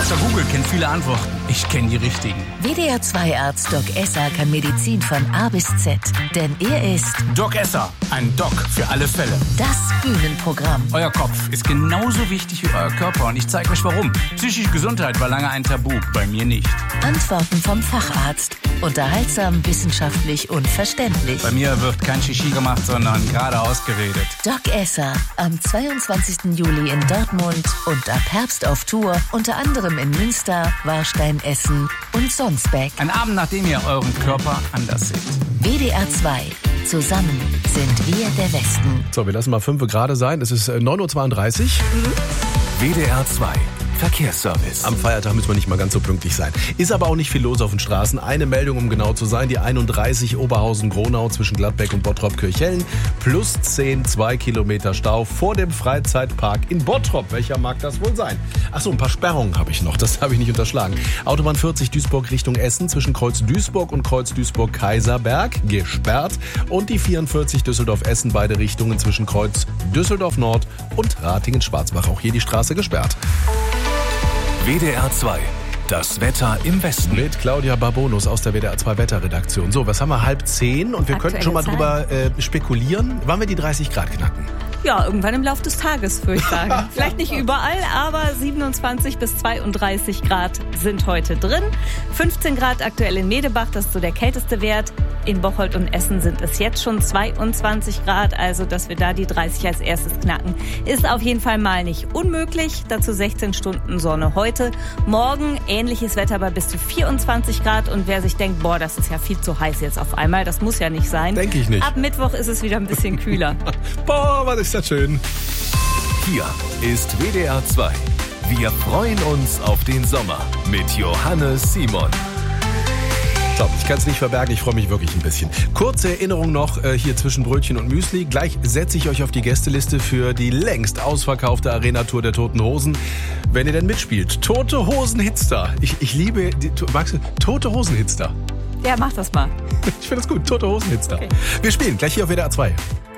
Dr. Google kennt viele Antworten. Ich kenne die richtigen. WDR-2-Arzt Doc Esser kann Medizin von A bis Z. Denn er ist Doc Esser, ein Doc für alle Fälle. das Bühnenprogramm. Euer Kopf ist genauso wichtig wie euer Körper und ich zeige euch warum. Psychische Gesundheit war lange ein Tabu, bei mir nicht. Antworten vom Facharzt. Unterhaltsam, wissenschaftlich und verständlich. Bei mir wird kein Shishi gemacht, sondern geradeaus geredet. Doc Esser am 22. Juli in Dortmund und ab Herbst auf Tour, unter anderem in Münster, Warstein, Essen und Sonsbeck. Ein Abend, nachdem ihr euren Körper anders seht. WDR 2. Zusammen sind wir der Westen. So, wir lassen mal 5 gerade sein. Es ist 9.32 Uhr. WDR 2 Verkehrsservice. Am Feiertag müssen wir nicht mal ganz so pünktlich sein. Ist aber auch nicht viel los auf den Straßen. Eine Meldung, um genau zu sein. Die 31 Oberhausen-Gronau zwischen Gladbeck und Bottrop-Kirchhellen. Plus 10, 2 Kilometer Stau vor dem Freizeitpark in Bottrop. Welcher mag das wohl sein? Achso, ein paar Sperrungen habe ich noch. Das habe ich nicht unterschlagen. Autobahn 40 Duisburg Richtung Essen zwischen Kreuz Duisburg und Kreuz Duisburg-Kaiserberg gesperrt. Und die 44 Düsseldorf-Essen beide Richtungen zwischen Kreuz Düsseldorf-Nord und Ratingen-Schwarzbach. Auch hier die Straße gesperrt. WDR 2 Das Wetter im Westen. Mit Claudia Barbonus aus der WDR 2 Wetterredaktion. So, was haben wir? 9:30 und wir könnten schon mal drüber spekulieren. Wann wir die 30 Grad knacken? Ja, irgendwann im Laufe des Tages, würde ich sagen. Vielleicht nicht überall, aber 27 bis 32 Grad sind heute drin. 15 Grad aktuell in Medebach, das ist so der kälteste Wert. In Bocholt und Essen sind es jetzt schon 22 Grad, also dass wir da die 30 als erstes knacken, ist auf jeden Fall mal nicht unmöglich. Dazu 16 Stunden Sonne heute. Morgen ähnliches Wetter bei bis zu 24 Grad und wer sich denkt, boah, das ist ja viel zu heiß jetzt auf einmal, das muss ja nicht sein. Denke ich nicht. Ab Mittwoch ist es wieder ein bisschen kühler. Boah, was ist das schön. Hier ist WDR 2. Wir freuen uns auf den Sommer mit Johannes Simon. So, ich kann es nicht verbergen, ich freue mich wirklich ein bisschen. Kurze Erinnerung noch hier zwischen Brötchen und Müsli. Gleich setze ich euch auf die Gästeliste für die längst ausverkaufte Arena-Tour der Toten Hosen. Wenn ihr denn mitspielt. Tote Hosen-Hitster. Ich liebe, magst du Tote Hosen-Hitster? Ja, mach das mal. Ich finde das gut, Tote Hosen-Hitster. Okay. Wir spielen gleich hier auf WDR 2.